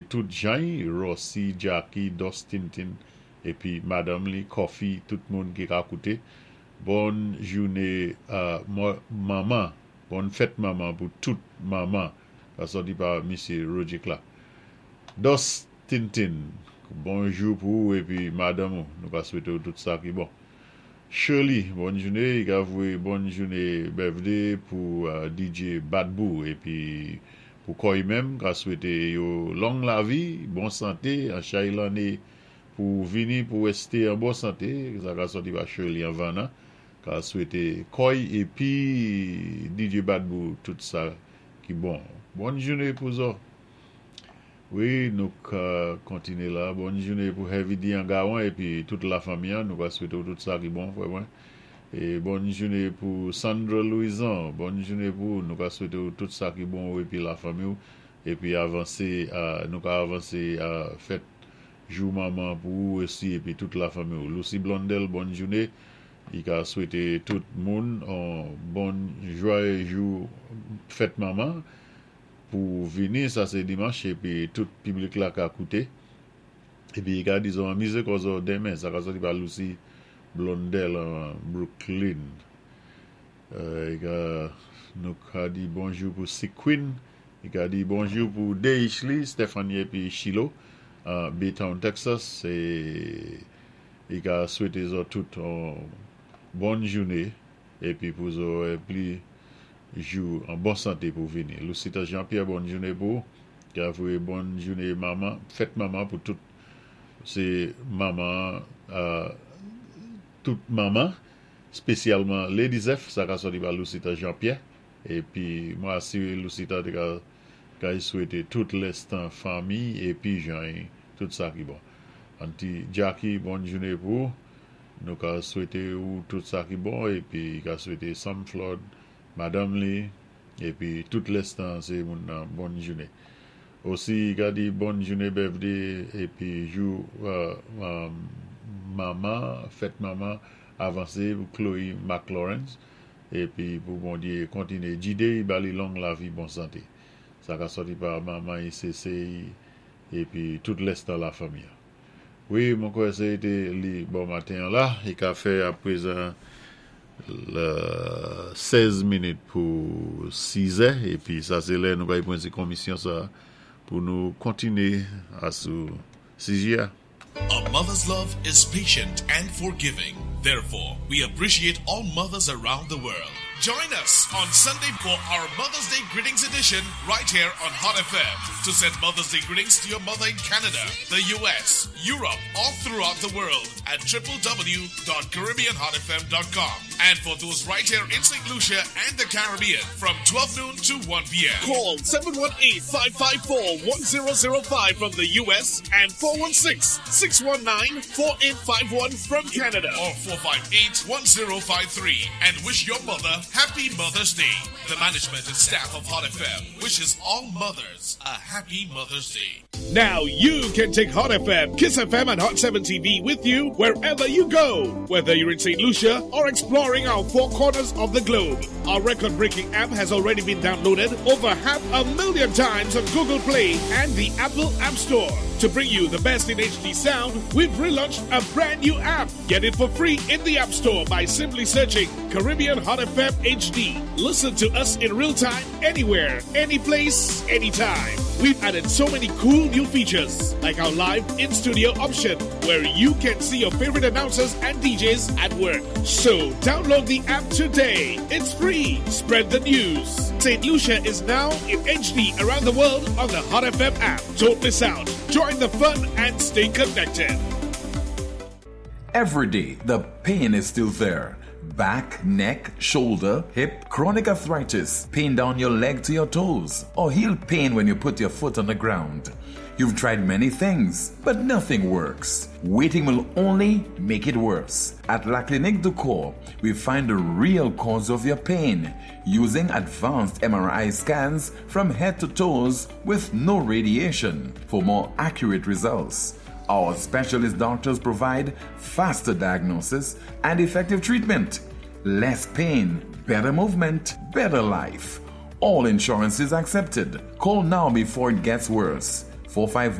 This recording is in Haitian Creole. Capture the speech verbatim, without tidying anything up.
tout Jean, Rossi, Jackie, Dostintin, et puis Madame Lee, Coffee, tout le monde qui a écouté. Bonne journée à maman, bonne fête maman pour toute maman, sorti par Monsieur Roger Clark. Dostintin, bonjour pour vous et puis Madame, nous va souhaiter tout ça qui est bon. Shirley, bonne journée, il a voué bonne journée birthday pour uh, D J Badbou et puis pour quoi même, il a souhaité yo longue la vie, bonne santé, en chaque année pour venir pour rester en bonne santé, ça a sorti par Shirley en Vanna, il a souhaité quoi et puis D J Badbou, tout ça qui bon. Bonne journée pour ça. Oui, nous uh, continuons là. Bonne journée pour Heavy D en Gawan et puis toute la famille. Nous va souhaiter tout ça qui est bon, vraiment. Et bonne journée pour Sandra Louison. Bonne journée pour nous va souhaiter tout ça qui est bon et puis la famille. Et puis avancer, uh, nous va avancer à uh, fête jour maman pour vous aussi et puis toute la famille. Lucie Blondel, bonne journée. Il a souhaité tout le monde en bonne joie jour fête maman. Pour venir, ça c'est dimanche, et puis tout le public là qui a écouté. Et puis, il a dit, on a mis cause demain, ça va sortir par Lucie Blondel en Brooklyn. Euh, il a, nous a dit bonjour pour Sequin. Il a dit bonjour pour Deishley, Stéphanie et puis Shiloh, en Baytown, Texas. Et il a souhaité toutes une bonne journée. Et puis, pour eux, et puis, jour en bonne santé pour venir. Lucita Jean-Pierre, bonne journée pour qui a voué bonne journée maman, fête maman pour toutes ces mamans, euh, toutes mamans, spécialement Ladies F, ça a sorti par Lucita Jean-Pierre. Et puis moi aussi, Lucita qui a souhaité tout l'instant famille et puis Jean, tout ça qui bon. Anti Jackie, bonne journée pour nous avons souhaité tout ça qui bon et puis qui a souhaité Sam Flood, Madame Lee, et puis tout l'instant, c'est mon bonne journée. Aussi, il a dit bonne journée, birthday, et puis jour, euh, euh, maman, fête maman, avancée pour Chloé McLawrence, et puis pour bon Dieu, continuer. J D, il va longue la vie, bonne santé. Ça a sorti par maman, I C C, et puis tout l'instant, la famille. Oui, mon coeur, c'était le bon matin là, il a fait à présent. Le seize minutes pour six heures et puis ça c'est là nous allons prendre cette commission ça pour nous continuer à ce six heures. A mother's love is patient and forgiving. Therefore, we appreciate all mothers around the world. Join us on Sunday for our Mother's Day Greetings edition right here on Hot F M to send Mother's Day greetings to your mother in Canada, the U S, Europe, all throughout the world at w w w dot caribbean hot f m dot com. And for those right here in Saint Lucia and the Caribbean from twelve noon to one p.m. Call seven one eight, five five four, one zero zero five from the U S and four one six, six one nine, four eight five one from Canada. Or four five eight, one zero five three and wish your mother Happy Mother's Day. The management and staff of Hot F M wishes all mothers a happy Mother's Day. Now you can take Hot F M, Kiss F M, and Hot seven T V with you wherever you go. Whether you're in Saint Lucia or exploring our four corners of the globe. Our record-breaking app has already been downloaded over half a million times on Google Play and the Apple App Store. To bring you the best in H D sound, we've relaunched a brand new app. Get it for free in the App Store by simply searching Caribbean Hot F M H D. Listen to us in real time, anywhere, any place, anytime. We've added so many cool new features, like our live in-studio option, where you can see your favorite announcers and D Js at work. So download the app today. It's free. Spread the news. Saint Lucia is now in H D around the world on the Hot F M app. Don't miss out. Join the fun and stay connected. Every day, the pain is still there. Back, neck, shoulder, hip, chronic arthritis, pain down your leg to your toes, or heel pain when you put your foot on the ground. You've tried many things, but nothing works. Waiting will only make it worse. At La Clinique du Corps, we find the real cause of your pain using advanced M R I scans from head to toes with no radiation for more accurate results. Our specialist doctors provide faster diagnosis and effective treatment. Less pain, better movement, better life. All insurance is accepted. Call now before it gets worse. four five